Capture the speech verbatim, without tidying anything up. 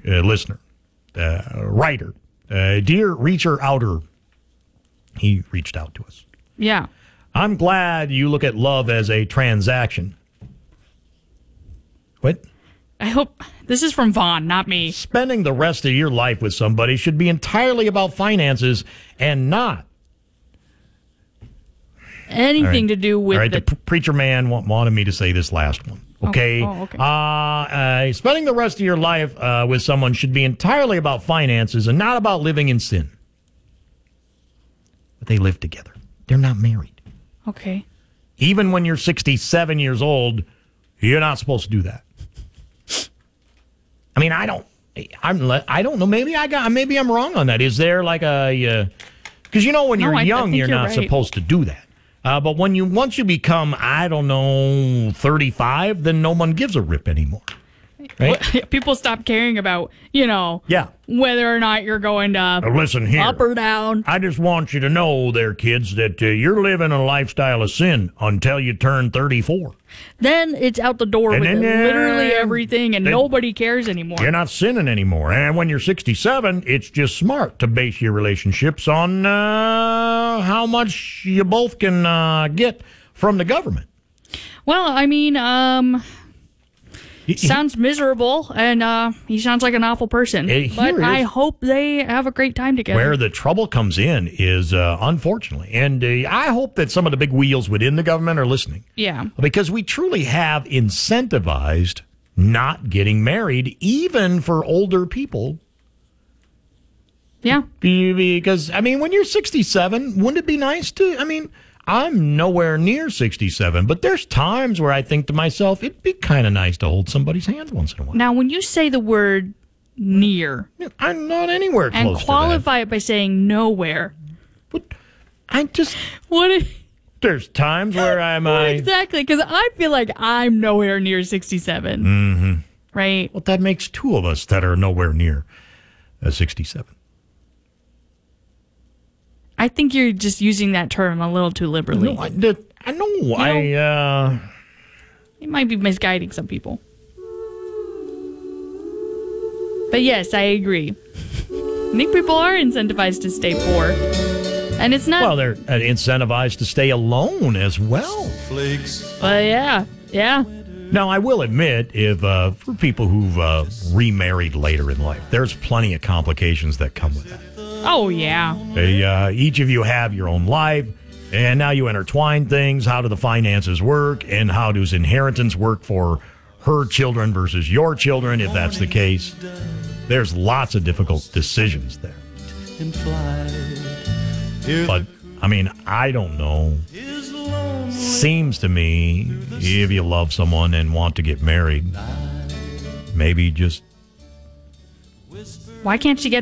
uh, listener, uh, writer, uh, dear reacher outer, he reached out to us. Yeah. I'm glad you look at love as a transaction. What? I hope this is from Vaughn, not me. Spending the rest of your life with somebody should be entirely about finances and not anything right. to do with. All right, the, the p- preacher man w- wanted me to say this last one. Okay. Oh, oh, okay. Uh, uh, spending the rest of your life uh, with someone should be entirely about finances and not about living in sin. But they live together. They're not married. Okay. Even when you're sixty-seven years old, you're not supposed to do that. I mean, I don't, I'm, I don't know. Maybe I got, maybe I'm wrong on that. Is there like a, because uh, you know when no, you're I, young, I you're, you're not right. supposed to do that. Uh, but when you once you become, I don't know, thirty-five, then no one gives a rip anymore. Right? People stop caring about, you know, yeah. whether or not you're going to uh, listen here, up or down. I just want you to know there, kids, that uh, you're living a lifestyle of sin until you turn thirty-four. Then it's out the door and with then, literally uh, everything, and nobody cares anymore. You're not sinning anymore. And when you're sixty-seven, it's just smart to base your relationships on uh, how much you both can uh, get from the government. Well, I mean, um... sounds miserable, and uh, he sounds like an awful person. Uh, but I hope they have a great time together. Where the trouble comes in is, uh, unfortunately, and uh, I hope that some of the big wheels within the government are listening. Yeah. Because we truly have incentivized not getting married, even for older people. Yeah. Because, I mean, when you're sixty-seven, wouldn't it be nice to, I mean... I'm nowhere near sixty-seven, but there's times where I think to myself, it'd be kind of nice to hold somebody's hand once in a while. Now, when you say the word near, I'm not anywhere close to that. And qualify it by saying nowhere. But I just... What if... There's times where I'm... Well, I, exactly, because I feel like I'm nowhere near sixty-seven. Mm-hmm. Right? Well, that makes two of us that are nowhere near uh, sixty-seven. I think you're just using that term a little too liberally. No, I, that, I know. You know I, uh... It might be misguiding some people. But yes, I agree. I think people are incentivized to stay poor. And it's not... Well, they're uh, incentivized to stay alone as well. But yeah, yeah. Now, I will admit, if uh, for people who've uh, remarried later in life, there's plenty of complications that come with that. Oh, yeah. They, uh, each of you have your own life, and now you intertwine things. How do the finances work, and how does inheritance work for her children versus your children, if that's the case? There's lots of difficult decisions there. But, I mean, I don't know. Seems to me, if you love someone and want to get married, maybe just... Why can't you get